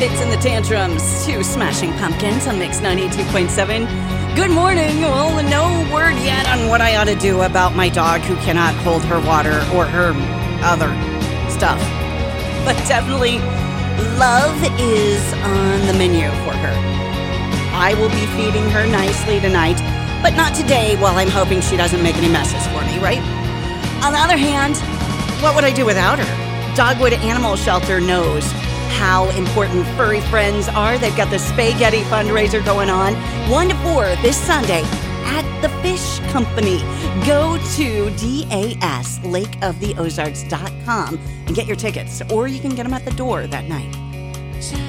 Fitz and the Tantrums to Smashing Pumpkins on Mix 92.7. Good morning. Well, no word yet on what I ought to do about my dog who cannot hold her water or her other stuff. But definitely, love is on the menu for her. I will be feeding her nicely tonight, but not today while I'm hoping she doesn't make any messes for me, right? On the other hand, what would I do without her? Dogwood Animal Shelter knows how important furry friends are. They've got the Spaghetti fundraiser going on 1 to 4 this Sunday at the Fish Company. Go to daslakeoftheozarks.com and get your tickets, or you can get them at the door that night.